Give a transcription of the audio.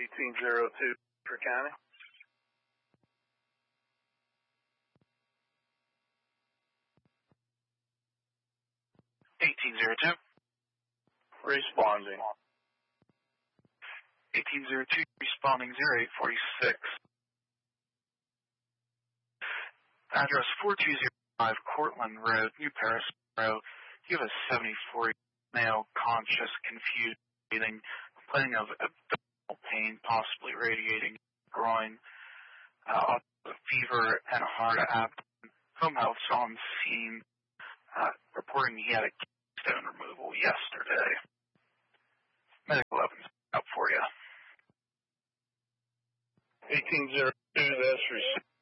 1802 for county. Responding. 1802 responding 0846. Address 4205 Cortland Road, New Paris Road. You have a 74 male, conscious, confused, breathing, complaining of abdominal pain, possibly radiating groin, fever, and a hard abdomen. Home health's on scene, reporting he had a stone removal yesterday. Medical evidence out for you. 1802, that's received.